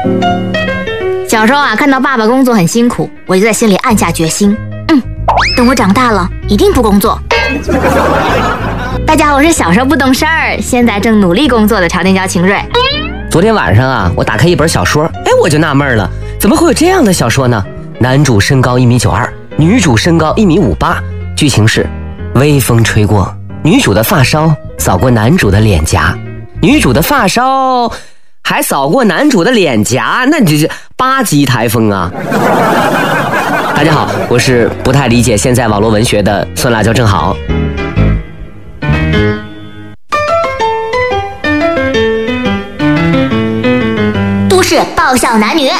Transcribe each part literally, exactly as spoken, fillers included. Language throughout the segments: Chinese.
小时候啊，看到爸爸工作很辛苦，我就在心里暗下决心，嗯，等我长大了，一定不工作。大家好，我是小时候不懂事儿，现在正努力工作的朝天椒晴瑞。 昨天晚上啊，我打开一本小说，哎，我就纳闷了，怎么会有这样的小说呢？男主身高一米九二，女主身高一米五八，剧情是：微风吹过，女主的发梢扫过男主的脸颊，女主的发梢还扫过男主的脸颊，那这是八级台风啊！大家好，我是不太理解现在网络文学的酸辣椒正好。 都市爆笑男女。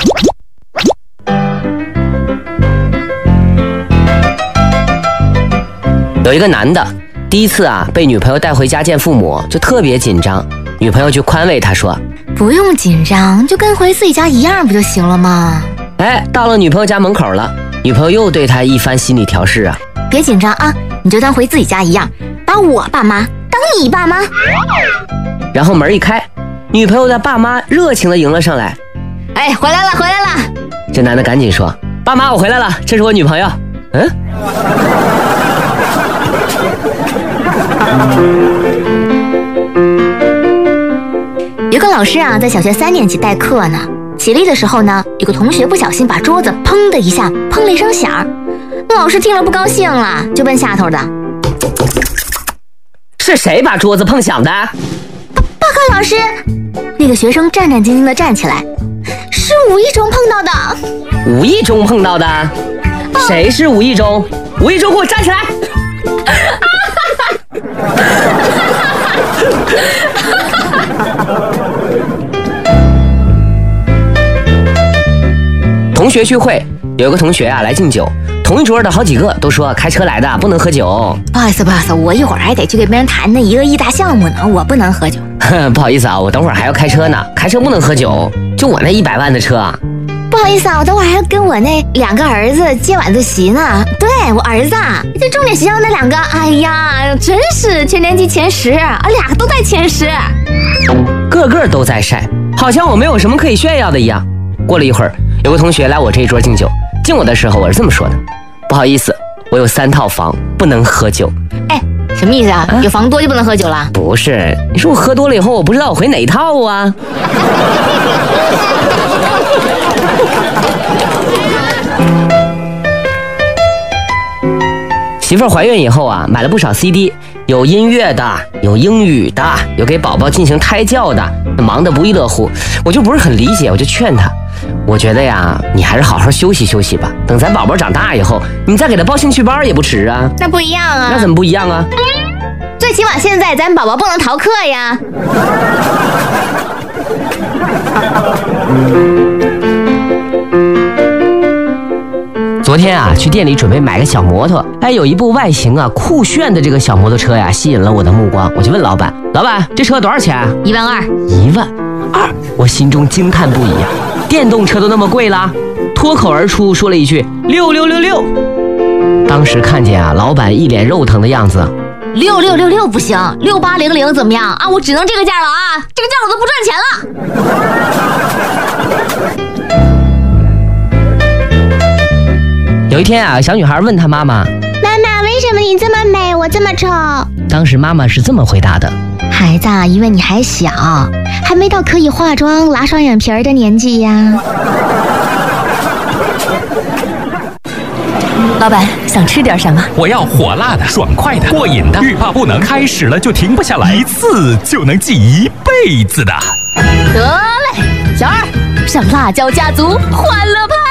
有一个男的，第一次啊被女朋友带回家见父母，就特别紧张。女朋友就宽慰他说：“ 不用紧张，就跟回自己家一样，不就行了吗？” 哎，到了女朋友家门口了，女朋友又对他一番心理调试啊：“ 别紧张啊，你就当回自己家一样，把我爸妈当你爸妈。” 然后门一开，女朋友的爸妈热情地迎了上来：“ 哎，回来了，回来了！” 这男的赶紧说：“爸妈，我回来了，这是我女朋友。”嗯。 有个老师啊，在小学三年级代课呢，起立的时候呢，有个同学不小心把桌子砰的一下砰了一声响，那老师听了不高兴了，就问下头的：“ 是谁把桌子碰响的？”“ 报告老师。”那个学生战战兢兢地站起来：“是无意中碰到的。”“ 无意中碰到的？谁是无意中？无意中给我站起来！”同学聚会，有个同学啊来敬酒，同一桌的好几个都说开车来的不能喝酒。 不好意思，不好意思，我一会儿还得去给别人谈那一个亿大项目呢，我不能喝酒。 不好意思啊，我等会儿还要开车呢，开车不能喝酒，就我那一百万的车啊。 不好意思啊，我等会儿还要跟我那两个儿子接晚自习呢。对，我儿子啊，就重点学校那两个，哎呀，真是全年级前十啊，俩个都在前十， 个个都在晒，好像我没有什么可以炫耀的一样。过了一会儿，有个同学来我这一桌敬酒，敬我的时候我是这么说的：“不好意思，我有三套房，不能喝酒。” 哎，什么意思啊？啊有房多就不能喝酒了？ 不是，你说我喝多了以后，我不知道我回哪一套啊。媳妇儿怀孕以后啊，买了不少 C D， 有音乐的，有英语的，有给宝宝进行胎教的，忙得不亦乐乎。我就不是很理解，我就劝他，我觉得呀，你还是好好休息休息吧。等咱宝宝长大以后，你再给他报兴趣班也不迟啊。 那不一样啊。 那怎么不一样啊？ 最起码现在咱宝宝不能逃课呀。 昨天啊，去店里准备买个小摩托，哎，有一部外形啊酷炫的这个小摩托车呀，吸引了我的目光。我就问老板：“老板，这车多少钱？”“ 一万二。”“ 一万二！”我心中惊叹不已啊！电动车都那么贵了，脱口而出说了一句：“六六六六！”当时看见啊，老板一脸肉疼的样子。 六六六六不行，六八零零怎么样啊？我只能这个价了啊！这个价我都不赚钱了。 有一天啊，小女孩问她妈妈：“ 妈妈，为什么你这么美，我这么丑？” 当时妈妈是这么回答的：“ 孩子，因为你还小，还没到可以化妆、拉双眼皮儿的年纪呀。” 老板，想吃点什么？ 我要火辣的、爽快的、过瘾的，欲罢不能，开始了就停不下来，一次就能记一辈子的。 得嘞，小二，上辣椒家族欢乐派。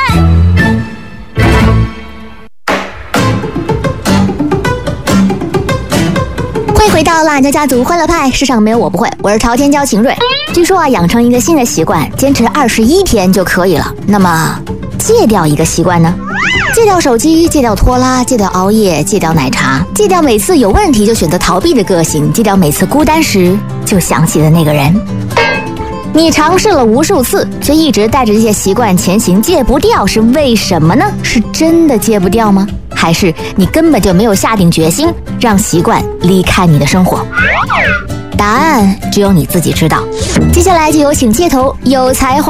欢迎回到辣椒家族欢乐派，世上没有我不会，我是朝天椒晴瑞。据说啊，养成一个新的习惯，坚持二十一天就可以了。那么，戒掉一个习惯呢？戒掉手机，戒掉拖拉，戒掉熬夜，戒掉奶茶，戒掉每次有问题就选择逃避的个性，戒掉每次孤单时就想起的那个人。你尝试了无数次，却一直带着这些习惯前行，戒不掉，是为什么呢？是真的戒不掉吗？还是你根本就没有下定决心，让习惯离开你的生活？答案只有你自己知道。接下来就有请街头有才华